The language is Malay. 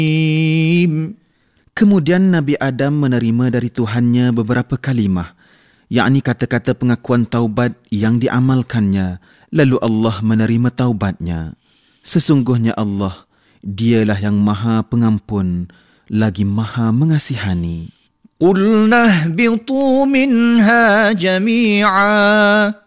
Kemudian Nabi Adam menerima dari Tuhannya beberapa kalimah, yakni kata-kata pengakuan taubat yang diamalkannya, lalu Allah menerima taubatnya. Sesungguhnya Allah, Dialah yang Maha Pengampun, lagi Maha Mengasihani. قُلْنَا اهْبِطُوا مِنْهَا جَمِيعًا